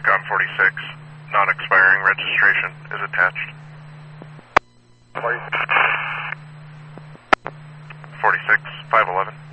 on 46. Non-expiring registration is attached. 46, 511.